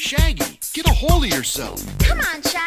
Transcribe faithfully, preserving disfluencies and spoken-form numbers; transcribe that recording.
Shaggy, get a hold of yourself. Come on, Shaggy.